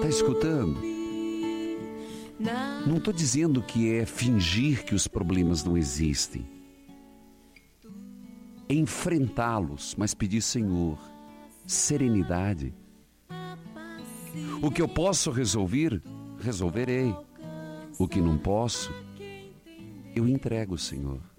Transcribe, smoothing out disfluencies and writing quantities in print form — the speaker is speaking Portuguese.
Está escutando? Não estou dizendo que é fingir que os problemas não existem. É enfrentá-los, mas pedir, Senhor, serenidade. O que eu posso resolver, resolverei. O que não posso, eu entrego, Senhor.